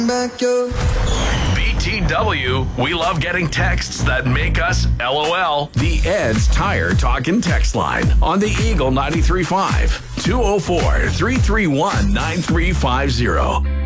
BTW, we love getting texts that make us LOL. The Ed's Tire Talkin' text line on the Eagle 93.5, 204-331-9350.